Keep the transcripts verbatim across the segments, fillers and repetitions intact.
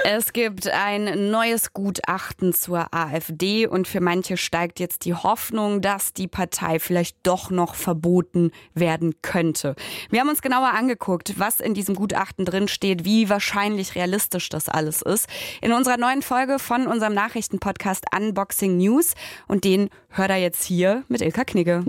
Es gibt ein neues Gutachten zur AfD und für manche steigt jetzt die Hoffnung, dass die Partei vielleicht doch noch verboten werden könnte. Wir haben uns genauer angeguckt, was in diesem Gutachten drin steht, wie wahrscheinlich realistisch das alles ist. In unserer neuen Folge von unserem Nachrichtenpodcast Unboxing News und den hört er jetzt hier mit Ilka Knigge.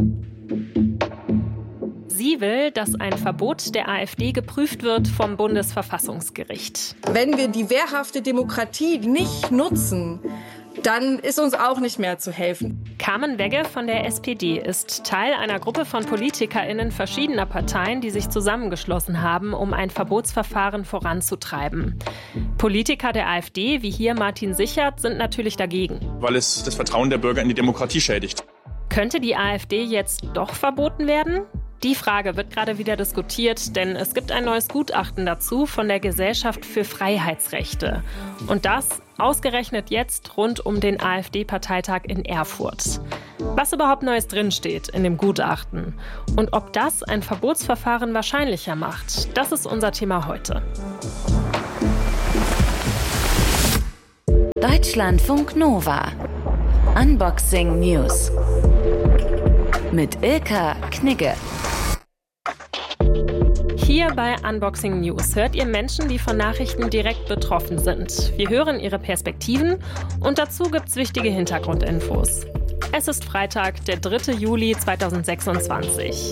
Sie will, dass ein Verbot der AfD geprüft wird vom Bundesverfassungsgericht. Wenn wir die wehrhafte Demokratie nicht nutzen, dann ist uns auch nicht mehr zu helfen. Carmen Wegge von der S P D ist Teil einer Gruppe von PolitikerInnen verschiedener Parteien, die sich zusammengeschlossen haben, um ein Verbotsverfahren voranzutreiben. Politiker der AfD, wie hier Martin Sichert, sind natürlich dagegen. Weil es das Vertrauen der Bürger in die Demokratie schädigt. Könnte die AfD jetzt doch verboten werden? Die Frage wird gerade wieder diskutiert, denn es gibt ein neues Gutachten dazu von der Gesellschaft für Freiheitsrechte. Und das ausgerechnet jetzt rund um den AfD-Parteitag in Erfurt. Was überhaupt Neues drinsteht in dem Gutachten und ob das ein Verbotsverfahren wahrscheinlicher macht, das ist unser Thema heute. Deutschlandfunk Nova. Unboxing News. Mit Ilka Knigge. Hier bei Unboxing News hört ihr Menschen, die von Nachrichten direkt betroffen sind. Wir hören ihre Perspektiven und dazu gibt's wichtige Hintergrundinfos. Es ist Freitag, der dritte Juli zweitausendsechsundzwanzig.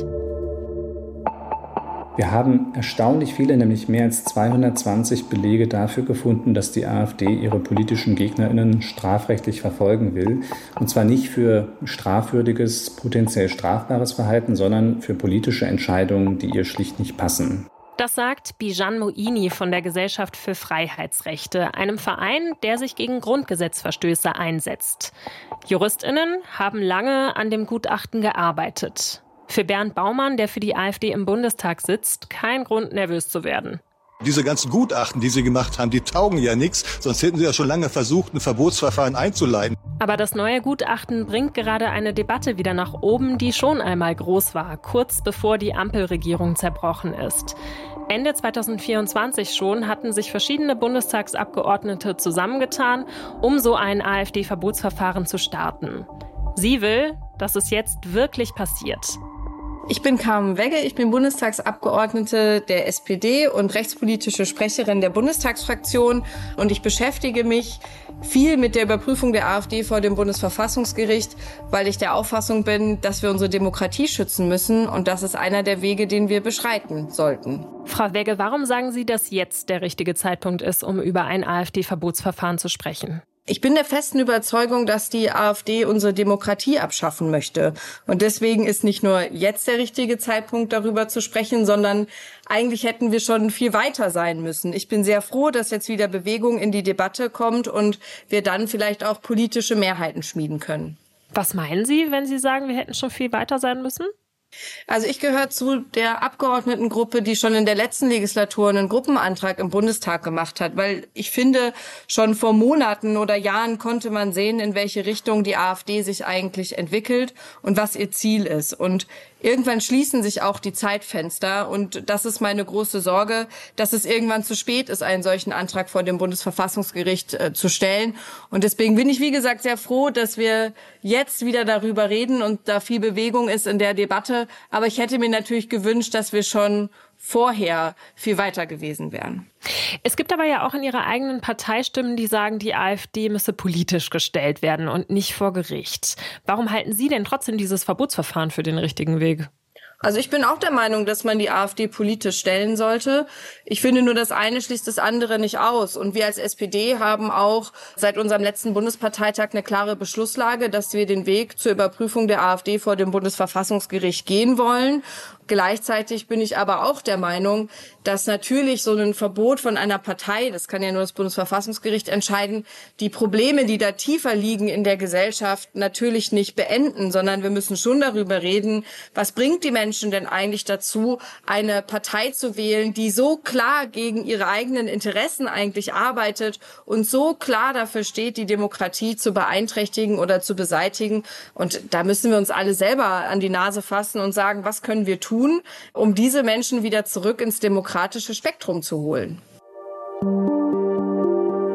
Wir haben erstaunlich viele, nämlich mehr als zweihundertzwanzig Belege dafür gefunden, dass die AfD ihre politischen GegnerInnen strafrechtlich verfolgen will. Und zwar nicht für strafwürdiges, potenziell strafbares Verhalten, sondern für politische Entscheidungen, die ihr schlicht nicht passen. Das sagt Bijan Moini von der Gesellschaft für Freiheitsrechte, einem Verein, der sich gegen Grundgesetzverstöße einsetzt. JuristInnen haben lange an dem Gutachten gearbeitet. Für Bernd Baumann, der für die AfD im Bundestag sitzt, kein Grund, nervös zu werden. Diese ganzen Gutachten, die sie gemacht haben, die taugen ja nichts, sonst hätten sie ja schon lange versucht, ein Verbotsverfahren einzuleiten. Aber das neue Gutachten bringt gerade eine Debatte wieder nach oben, die schon einmal groß war, kurz bevor die Ampelregierung zerbrochen ist. Ende zweitausendvierundzwanzig schon hatten sich verschiedene Bundestagsabgeordnete zusammengetan, um so ein AfD-Verbotsverfahren zu starten. Sie will, dass es jetzt wirklich passiert. Ich bin Carmen Wegge, ich bin Bundestagsabgeordnete der S P D und rechtspolitische Sprecherin der Bundestagsfraktion. Und ich beschäftige mich viel mit der Überprüfung der AfD vor dem Bundesverfassungsgericht, weil ich der Auffassung bin, dass wir unsere Demokratie schützen müssen. Und das ist einer der Wege, den wir beschreiten sollten. Frau Wegge, warum sagen Sie, dass jetzt der richtige Zeitpunkt ist, um über ein AfD-Verbotsverfahren zu sprechen? Ich bin der festen Überzeugung, dass die AfD unsere Demokratie abschaffen möchte. Und deswegen ist nicht nur jetzt der richtige Zeitpunkt, darüber zu sprechen, sondern eigentlich hätten wir schon viel weiter sein müssen. Ich bin sehr froh, dass jetzt wieder Bewegung in die Debatte kommt und wir dann vielleicht auch politische Mehrheiten schmieden können. Was meinen Sie, wenn Sie sagen, wir hätten schon viel weiter sein müssen? Also ich gehöre zu der Abgeordnetengruppe, die schon in der letzten Legislatur einen Gruppenantrag im Bundestag gemacht hat, weil ich finde, schon vor Monaten oder Jahren konnte man sehen, in welche Richtung die AfD sich eigentlich entwickelt und was ihr Ziel ist. Und irgendwann schließen sich auch die Zeitfenster und das ist meine große Sorge, dass es irgendwann zu spät ist, einen solchen Antrag vor dem Bundesverfassungsgericht äh, zu stellen. Und deswegen bin ich, wie gesagt, sehr froh, dass wir jetzt wieder darüber reden und da viel Bewegung ist in der Debatte. Aber ich hätte mir natürlich gewünscht, dass wir schon vorher viel weiter gewesen wären. Es gibt aber ja auch in Ihrer eigenen Partei Stimmen, die sagen, die AfD müsse politisch gestellt werden und nicht vor Gericht. Warum halten Sie denn trotzdem dieses Verbotsverfahren für den richtigen Weg? Also ich bin auch der Meinung, dass man die AfD politisch stellen sollte. Ich finde nur, das eine schließt das andere nicht aus. Und wir als S P D haben auch seit unserem letzten Bundesparteitag eine klare Beschlusslage, dass wir den Weg zur Überprüfung der AfD vor dem Bundesverfassungsgericht gehen wollen. Gleichzeitig bin ich aber auch der Meinung, dass natürlich so ein Verbot von einer Partei, das kann ja nur das Bundesverfassungsgericht entscheiden, die Probleme, die da tiefer liegen in der Gesellschaft, natürlich nicht beenden, sondern wir müssen schon darüber reden, was bringt die Menschen denn eigentlich dazu, eine Partei zu wählen, die so klar gegen ihre eigenen Interessen eigentlich arbeitet und so klar dafür steht, die Demokratie zu beeinträchtigen oder zu beseitigen. Und da müssen wir uns alle selber an die Nase fassen und sagen, was können wir tun, um diese Menschen wieder zurück ins demokratische Spektrum zu holen.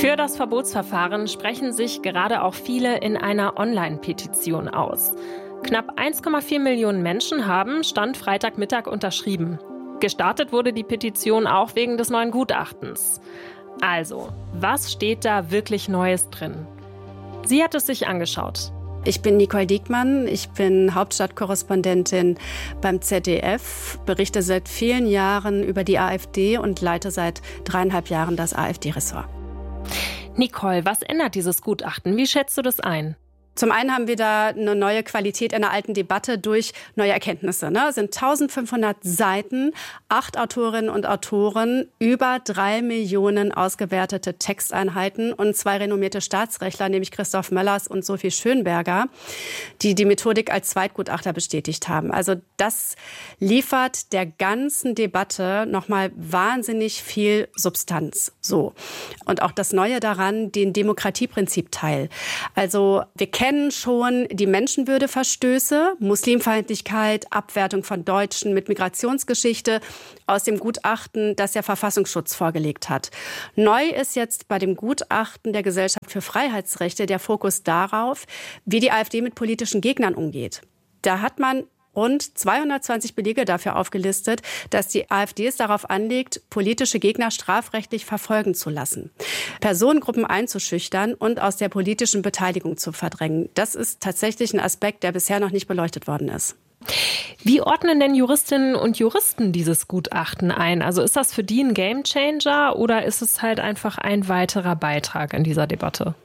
Für das Verbotsverfahren sprechen sich gerade auch viele in einer Online-Petition aus. Knapp eins Komma vier Millionen Menschen haben Stand Freitagmittag unterschrieben. Gestartet wurde die Petition auch wegen des neuen Gutachtens. Also, was steht da wirklich Neues drin? Sie hat es sich angeschaut. Ich bin Nicole Diekmann, ich bin Hauptstadtkorrespondentin beim Z D F, berichte seit vielen Jahren über die AfD und leite seit dreieinhalb Jahren das AfD-Ressort. Nicole, was ändert dieses Gutachten? Wie schätzt du das ein? Zum einen haben wir da eine neue Qualität einer alten Debatte durch neue Erkenntnisse. Ne? Es sind eintausendfünfhundert Seiten, acht Autorinnen und Autoren, über drei Millionen ausgewertete Texteinheiten und zwei renommierte Staatsrechtler, nämlich Christoph Möllers und Sophie Schönberger, die die Methodik als Zweitgutachter bestätigt haben. Also das liefert der ganzen Debatte nochmal wahnsinnig viel Substanz. So. Und auch das Neue daran, den Demokratieprinzipteil. Also wir kennen kennen schon die Menschenwürdeverstöße, Muslimfeindlichkeit, Abwertung von Deutschen mit Migrationsgeschichte aus dem Gutachten, das der Verfassungsschutz vorgelegt hat. Neu ist jetzt bei dem Gutachten der Gesellschaft für Freiheitsrechte der Fokus darauf, wie die AfD mit politischen Gegnern umgeht. Da hat man rund zweihundertzwanzig Belege dafür aufgelistet, dass die AfD es darauf anlegt, politische Gegner strafrechtlich verfolgen zu lassen, Personengruppen einzuschüchtern und aus der politischen Beteiligung zu verdrängen. Das ist tatsächlich ein Aspekt, der bisher noch nicht beleuchtet worden ist. Wie ordnen denn Juristinnen und Juristen dieses Gutachten ein? Also ist das für die ein Gamechanger oder ist es halt einfach ein weiterer Beitrag in dieser Debatte?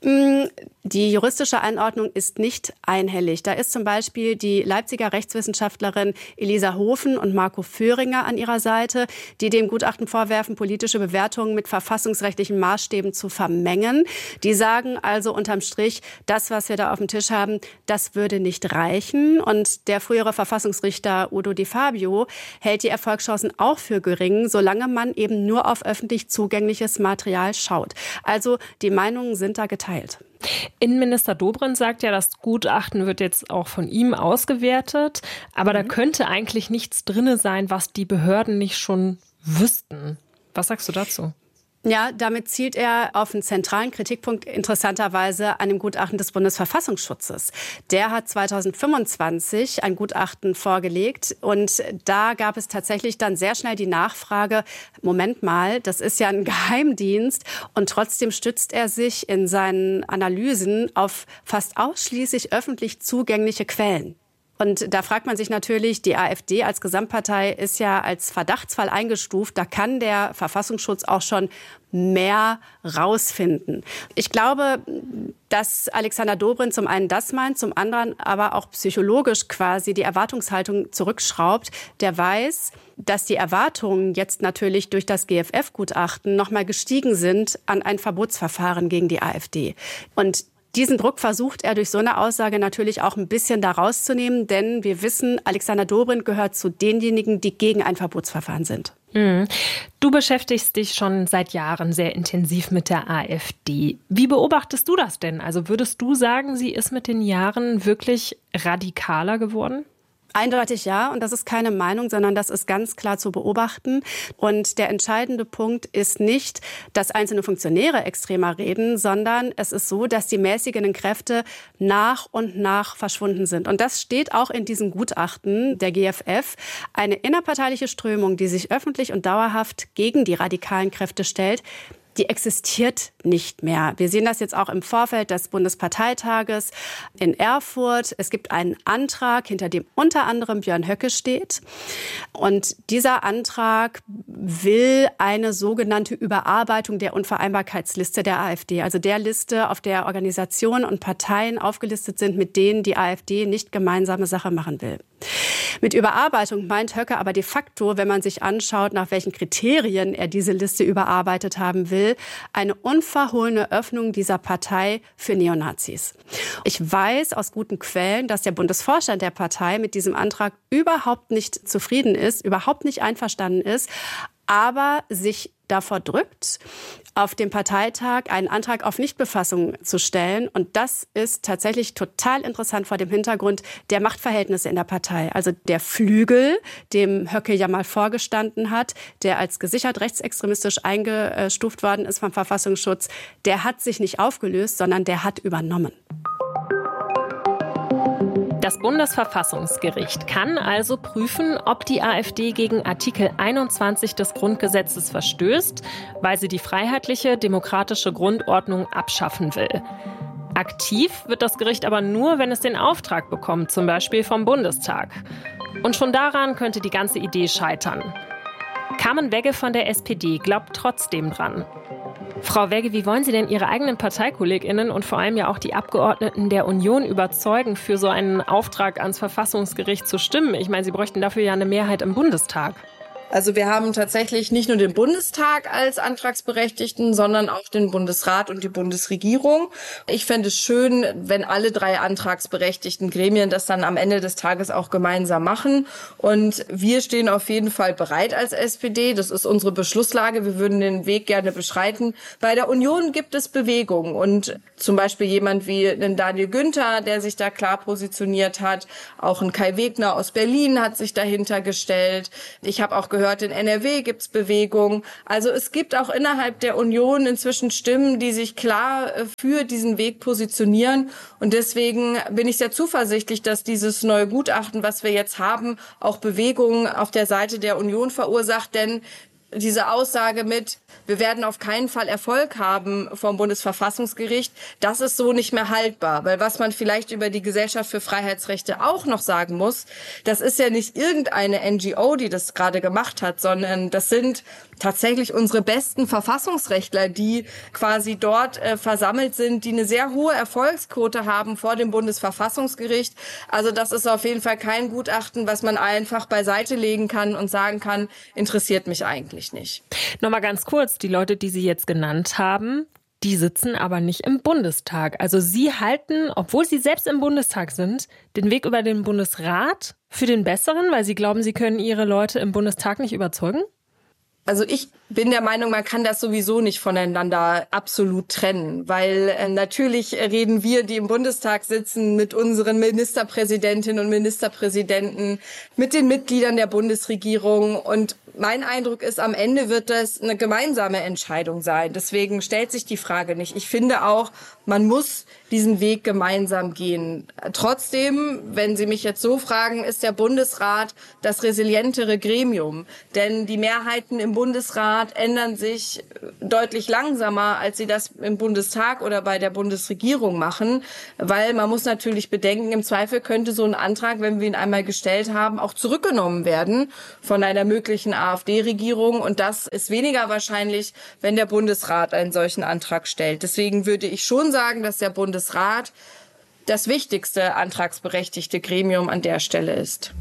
Die juristische Einordnung ist nicht einhellig. Da ist zum Beispiel die Leipziger Rechtswissenschaftlerin Elisa Hofen und Marco Föhringer an ihrer Seite, die dem Gutachten vorwerfen, politische Bewertungen mit verfassungsrechtlichen Maßstäben zu vermengen. Die sagen also unterm Strich, das, was wir da auf dem Tisch haben, das würde nicht reichen. Und der frühere Verfassungsrichter Udo Di Fabio hält die Erfolgschancen auch für gering, solange man eben nur auf öffentlich zugängliches Material schaut. Also die Meinungen sind da geteilt. Innenminister Dobrindt sagt ja, das Gutachten wird jetzt auch von ihm ausgewertet. Aber mhm. da könnte eigentlich nichts drin sein, was die Behörden nicht schon wüssten. Was sagst du dazu? Ja, damit zielt er auf einen zentralen Kritikpunkt interessanterweise an dem Gutachten des Bundesverfassungsschutzes. Der hat zweitausendfünfundzwanzig ein Gutachten vorgelegt und da gab es tatsächlich dann sehr schnell die Nachfrage, Moment mal, das ist ja ein Geheimdienst und trotzdem stützt er sich in seinen Analysen auf fast ausschließlich öffentlich zugängliche Quellen. Und da fragt man sich natürlich, die AfD als Gesamtpartei ist ja als Verdachtsfall eingestuft. Da kann der Verfassungsschutz auch schon mehr rausfinden. Ich glaube, dass Alexander Dobrindt zum einen das meint, zum anderen aber auch psychologisch quasi die Erwartungshaltung zurückschraubt. Der weiß, dass die Erwartungen jetzt natürlich durch das G F F-Gutachten noch mal gestiegen sind an ein Verbotsverfahren gegen die AfD. Und diesen Druck versucht er durch so eine Aussage natürlich auch ein bisschen da rauszunehmen, denn wir wissen, Alexander Dobrindt gehört zu denjenigen, die gegen ein Verbotsverfahren sind. Mhm. Du beschäftigst dich schon seit Jahren sehr intensiv mit der AfD. Wie beobachtest du das denn? Also würdest du sagen, sie ist mit den Jahren wirklich radikaler geworden? Eindeutig ja, und das ist keine Meinung, sondern das ist ganz klar zu beobachten. Und der entscheidende Punkt ist nicht, dass einzelne Funktionäre extremer reden, sondern es ist so, dass die mäßigenden Kräfte nach und nach verschwunden sind. Und das steht auch in diesem Gutachten der G F F. Eine innerparteiliche Strömung, die sich öffentlich und dauerhaft gegen die radikalen Kräfte stellt, die existiert nicht mehr. Wir sehen das jetzt auch im Vorfeld des Bundesparteitages in Erfurt. Es gibt einen Antrag, hinter dem unter anderem Björn Höcke steht. Und dieser Antrag will eine sogenannte Überarbeitung der Unvereinbarkeitsliste der AfD, also der Liste, auf der Organisationen und Parteien aufgelistet sind, mit denen die AfD nicht gemeinsame Sache machen will. Mit Überarbeitung meint Höcke aber de facto, wenn man sich anschaut, nach welchen Kriterien er diese Liste überarbeitet haben will, eine unverhohlene Öffnung dieser Partei für Neonazis. Ich weiß aus guten Quellen, dass der Bundesvorstand der Partei mit diesem Antrag überhaupt nicht zufrieden ist, überhaupt nicht einverstanden ist, aber sich davor drückt, auf dem Parteitag einen Antrag auf Nichtbefassung zu stellen. Und das ist tatsächlich total interessant vor dem Hintergrund der Machtverhältnisse in der Partei. Also der Flügel, dem Höcke ja mal vorgestanden hat, der als gesichert rechtsextremistisch eingestuft worden ist vom Verfassungsschutz, der hat sich nicht aufgelöst, sondern der hat übernommen. Das Bundesverfassungsgericht kann also prüfen, ob die AfD gegen Artikel einundzwanzig des Grundgesetzes verstößt, weil sie die freiheitliche, demokratische Grundordnung abschaffen will. Aktiv wird das Gericht aber nur, wenn es den Auftrag bekommt, zum Beispiel vom Bundestag. Und schon daran könnte die ganze Idee scheitern. Carmen Wegge von der S P D glaubt trotzdem dran. Frau Wegge, wie wollen Sie denn Ihre eigenen ParteikollegInnen und vor allem ja auch die Abgeordneten der Union überzeugen, für so einen Auftrag ans Verfassungsgericht zu stimmen? Ich meine, Sie bräuchten dafür ja eine Mehrheit im Bundestag. Also wir haben tatsächlich nicht nur den Bundestag als Antragsberechtigten, sondern auch den Bundesrat und die Bundesregierung. Ich fände es schön, wenn alle drei antragsberechtigten Gremien das dann am Ende des Tages auch gemeinsam machen. Und wir stehen auf jeden Fall bereit als S P D. Das ist unsere Beschlusslage. Wir würden den Weg gerne beschreiten. Bei der Union gibt es Bewegung. Und zum Beispiel jemand wie ein Daniel Günther, der sich da klar positioniert hat. Auch ein Kai Wegner aus Berlin hat sich dahinter gestellt. Ich habe auch gehört, gehört, in N R W gibt's Bewegung. Also es gibt auch innerhalb der Union inzwischen Stimmen, die sich klar für diesen Weg positionieren. Und deswegen bin ich sehr zuversichtlich, dass dieses neue Gutachten, was wir jetzt haben, auch Bewegung auf der Seite der Union verursacht. Denn diese Aussage mit, wir werden auf keinen Fall Erfolg haben vom Bundesverfassungsgericht, das ist so nicht mehr haltbar. Weil was man vielleicht über die Gesellschaft für Freiheitsrechte auch noch sagen muss, das ist ja nicht irgendeine N G O, die das gerade gemacht hat, sondern das sind tatsächlich unsere besten Verfassungsrechtler, die quasi dort äh, versammelt sind, die eine sehr hohe Erfolgsquote haben vor dem Bundesverfassungsgericht. Also das ist auf jeden Fall kein Gutachten, was man einfach beiseite legen kann und sagen kann, interessiert mich eigentlich nicht. Nochmal ganz kurz, die Leute, die Sie jetzt genannt haben, die sitzen aber nicht im Bundestag. Also Sie halten, obwohl Sie selbst im Bundestag sind, den Weg über den Bundesrat für den besseren, weil Sie glauben, Sie können Ihre Leute im Bundestag nicht überzeugen? Also ich bin der Meinung, man kann das sowieso nicht voneinander absolut trennen, weil äh, natürlich reden wir, die im Bundestag sitzen, mit unseren Ministerpräsidentinnen und Ministerpräsidenten, mit den Mitgliedern der Bundesregierung, und mein Eindruck ist, am Ende wird das eine gemeinsame Entscheidung sein. Deswegen stellt sich die Frage nicht. Ich finde auch, man muss diesen Weg gemeinsam gehen. Trotzdem, wenn Sie mich jetzt so fragen, ist der Bundesrat das resilientere Gremium. Denn die Mehrheiten im Bundesrat ändern sich deutlich langsamer, als sie das im Bundestag oder bei der Bundesregierung machen. Weil man muss natürlich bedenken, im Zweifel könnte so ein Antrag, wenn wir ihn einmal gestellt haben, auch zurückgenommen werden von einer möglichen AfD-Regierung. Und das ist weniger wahrscheinlich, wenn der Bundesrat einen solchen Antrag stellt. Deswegen würde ich schon sagen, dass der Bundesrat das wichtigste antragsberechtigte Gremium an der Stelle ist.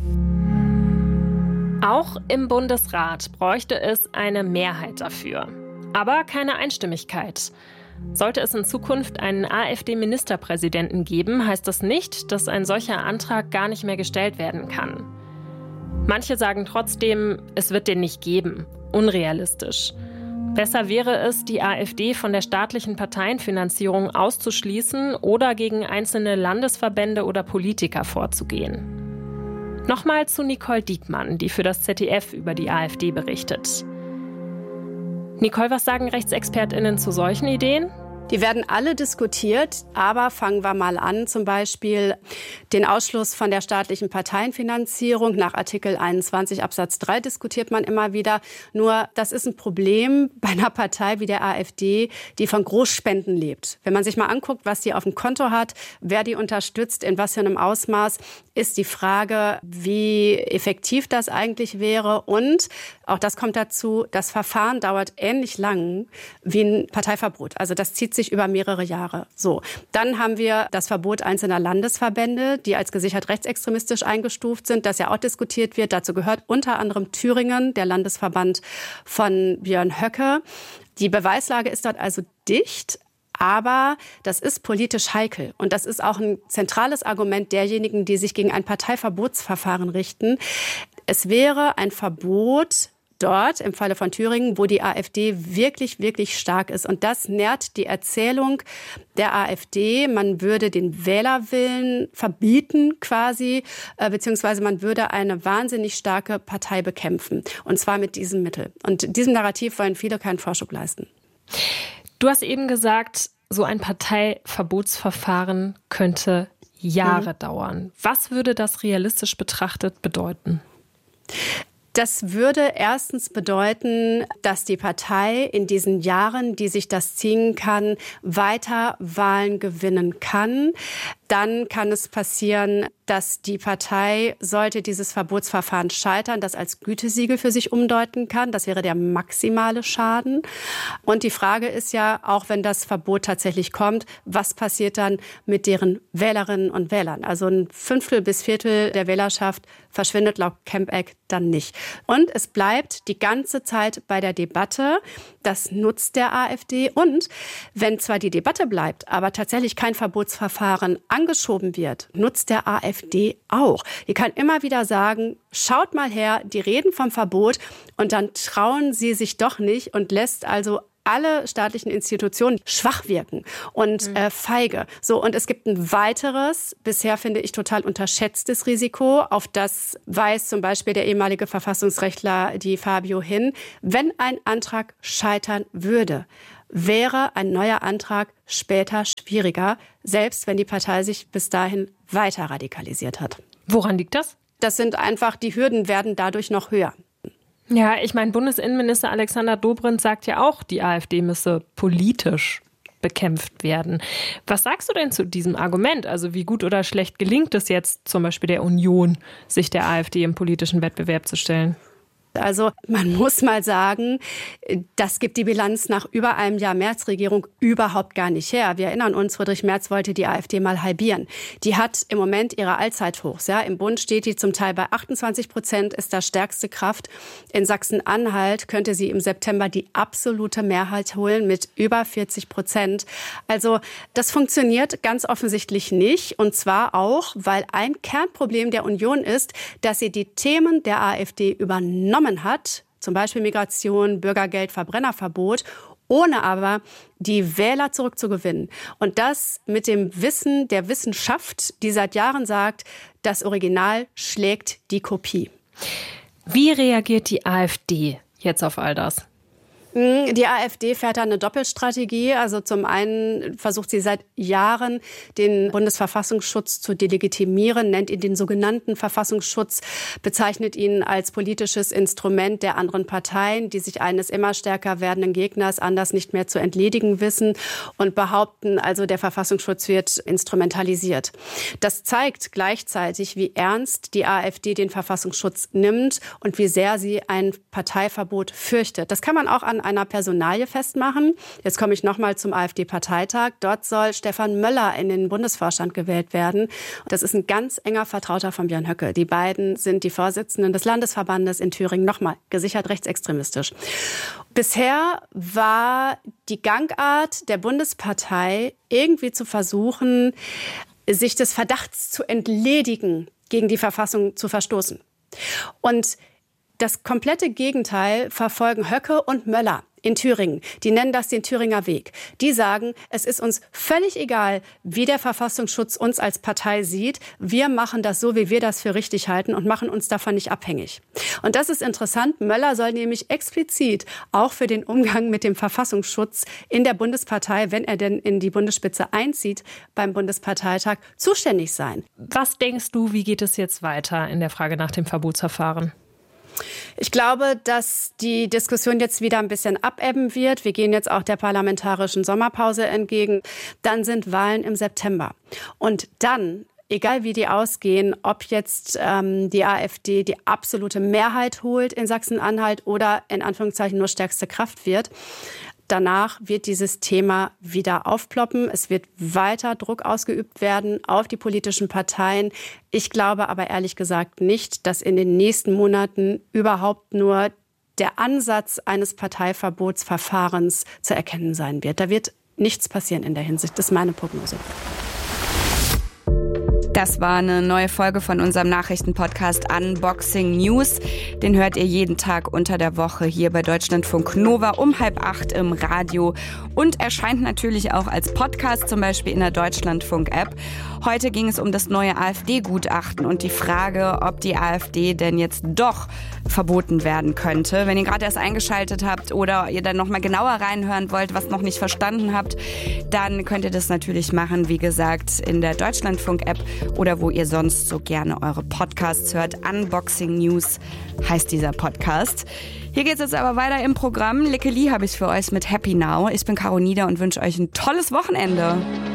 Auch im Bundesrat bräuchte es eine Mehrheit dafür, aber keine Einstimmigkeit. Sollte es in Zukunft einen AfD-Ministerpräsidenten geben, heißt das nicht, dass ein solcher Antrag gar nicht mehr gestellt werden kann. Manche sagen trotzdem, es wird den nicht geben. Unrealistisch. Besser wäre es, die AfD von der staatlichen Parteienfinanzierung auszuschließen oder gegen einzelne Landesverbände oder Politiker vorzugehen. Nochmal zu Nicole Diekmann, die für das Z D F über die AfD berichtet. Nicole, was sagen RechtsexpertInnen zu solchen Ideen? Die werden alle diskutiert, aber fangen wir mal an, zum Beispiel den Ausschluss von der staatlichen Parteienfinanzierung nach Artikel einundzwanzig Absatz drei diskutiert man immer wieder. Nur das ist ein Problem bei einer Partei wie der AfD, die von Großspenden lebt. Wenn man sich mal anguckt, was die auf dem Konto hat, wer die unterstützt, in was für einem Ausmaß, ist die Frage, wie effektiv das eigentlich wäre. Und auch das kommt dazu, das Verfahren dauert ähnlich lang wie ein Parteiverbot. Also das zieht sich über mehrere Jahre. So, dann haben wir das Verbot einzelner Landesverbände, die als gesichert rechtsextremistisch eingestuft sind, das ja auch diskutiert wird. Dazu gehört unter anderem Thüringen, der Landesverband von Björn Höcke. Die Beweislage ist dort also dicht. Aber das ist politisch heikel. Und das ist auch ein zentrales Argument derjenigen, die sich gegen ein Parteiverbotsverfahren richten. Es wäre ein Verbot dort, im Falle von Thüringen, wo die AfD wirklich, wirklich stark ist. Und das nährt die Erzählung der AfD. Man würde den Wählerwillen verbieten quasi, äh, beziehungsweise man würde eine wahnsinnig starke Partei bekämpfen. Und zwar mit diesem Mittel. Und diesem Narrativ wollen viele keinen Vorschub leisten. Du hast eben gesagt, so ein Parteiverbotsverfahren könnte Jahre mhm. dauern. Was würde das realistisch betrachtet bedeuten? Das würde erstens bedeuten, dass die Partei in diesen Jahren, die sich das ziehen kann, weiter Wahlen gewinnen kann. Dann kann es passieren, dass die Partei, sollte dieses Verbotsverfahren scheitern, das als Gütesiegel für sich umdeuten kann. Das wäre der maximale Schaden. Und die Frage ist ja, auch wenn das Verbot tatsächlich kommt, was passiert dann mit deren Wählerinnen und Wählern? Also ein Fünftel bis Viertel der Wählerschaft verschwindet laut Camp-Eck dann nicht. Und es bleibt die ganze Zeit bei der Debatte. Das nutzt der AfD. Und wenn zwar die Debatte bleibt, aber tatsächlich kein Verbotsverfahren angeschoben wird, nutzt der AfD auch. Die kann immer wieder sagen, schaut mal her, die reden vom Verbot und dann trauen sie sich doch nicht und lässt also alle staatlichen Institutionen schwach wirken und äh, feige. So, und es gibt ein weiteres, bisher finde ich total unterschätztes Risiko, auf das weist zum Beispiel der ehemalige Verfassungsrechtler Di Fabio hin. Wenn ein Antrag scheitern würde, wäre ein neuer Antrag später schwieriger, selbst wenn die Partei sich bis dahin weiter radikalisiert hat. Woran liegt das? Das sind einfach, die Hürden werden dadurch noch höher. Ja, ich meine, Bundesinnenminister Alexander Dobrindt sagt ja auch, die AfD müsse politisch bekämpft werden. Was sagst du denn zu diesem Argument? Also wie gut oder schlecht gelingt es jetzt zum Beispiel der Union, sich der AfD im politischen Wettbewerb zu stellen? Also man muss mal sagen, das gibt die Bilanz nach über einem Jahr Merz-Regierung überhaupt gar nicht her. Wir erinnern uns, Friedrich Merz wollte die AfD mal halbieren. Die hat im Moment ihre Allzeithochs. Ja. Im Bund steht die zum Teil bei achtundzwanzig Prozent, ist da stärkste Kraft. In Sachsen-Anhalt könnte sie im September die absolute Mehrheit holen mit über vierzig Prozent. Also das funktioniert ganz offensichtlich nicht. Und zwar auch, weil ein Kernproblem der Union ist, dass sie die Themen der AfD übernommen hat, zum Beispiel Migration, Bürgergeld, Verbrennerverbot, ohne aber die Wähler zurückzugewinnen. Und das mit dem Wissen der Wissenschaft, die seit Jahren sagt, das Original schlägt die Kopie. Wie reagiert die AfD jetzt auf all das? Die AfD fährt da eine Doppelstrategie. Also zum einen versucht sie seit Jahren, den Bundesverfassungsschutz zu delegitimieren, nennt ihn den sogenannten Verfassungsschutz, bezeichnet ihn als politisches Instrument der anderen Parteien, die sich eines immer stärker werdenden Gegners anders nicht mehr zu entledigen wissen und behaupten, also der Verfassungsschutz wird instrumentalisiert. Das zeigt gleichzeitig, wie ernst die AfD den Verfassungsschutz nimmt und wie sehr sie ein Parteiverbot fürchtet. Das kann man auch an einer Personalie festmachen. Jetzt komme ich nochmal zum AfD-Parteitag. Dort soll Stefan Möller in den Bundesvorstand gewählt werden. Das ist ein ganz enger Vertrauter von Björn Höcke. Die beiden sind die Vorsitzenden des Landesverbandes in Thüringen, nochmal gesichert rechtsextremistisch. Bisher war die Gangart der Bundespartei irgendwie zu versuchen, sich des Verdachts zu entledigen, gegen die Verfassung zu verstoßen. Und das komplette Gegenteil verfolgen Höcke und Möller in Thüringen. Die nennen das den Thüringer Weg. Die sagen, es ist uns völlig egal, wie der Verfassungsschutz uns als Partei sieht. Wir machen das so, wie wir das für richtig halten und machen uns davon nicht abhängig. Und das ist interessant. Möller soll nämlich explizit auch für den Umgang mit dem Verfassungsschutz in der Bundespartei, wenn er denn in die Bundesspitze einzieht, beim Bundesparteitag zuständig sein. Was denkst du, wie geht es jetzt weiter in der Frage nach dem Verbotsverfahren? Ich glaube, dass die Diskussion jetzt wieder ein bisschen abebben wird. Wir gehen jetzt auch der parlamentarischen Sommerpause entgegen. Dann sind Wahlen im September. Und dann, egal wie die ausgehen, ob jetzt ähm, die AfD die absolute Mehrheit holt in Sachsen-Anhalt oder in Anführungszeichen nur stärkste Kraft wird, danach wird dieses Thema wieder aufploppen. Es wird weiter Druck ausgeübt werden auf die politischen Parteien. Ich glaube aber ehrlich gesagt nicht, dass in den nächsten Monaten überhaupt nur der Ansatz eines Parteiverbotsverfahrens zu erkennen sein wird. Da wird nichts passieren in der Hinsicht. Das ist meine Prognose. Das war eine neue Folge von unserem Nachrichtenpodcast Unboxing News. Den hört ihr jeden Tag unter der Woche hier bei Deutschlandfunk Nova um halb acht im Radio und erscheint natürlich auch als Podcast, zum Beispiel in der Deutschlandfunk-App. Heute ging es um das neue AfD-Gutachten und die Frage, ob die AfD denn jetzt doch verboten werden könnte. Wenn ihr gerade erst eingeschaltet habt oder ihr dann nochmal genauer reinhören wollt, was noch nicht verstanden habt, dann könnt ihr das natürlich machen, wie gesagt, in der Deutschlandfunk-App oder wo ihr sonst so gerne eure Podcasts hört. Unboxing News heißt dieser Podcast. Hier geht's jetzt aber weiter im Programm. Lickeli habe ich für euch mit Happy Now. Ich bin Caro Nieder und wünsche euch ein tolles Wochenende.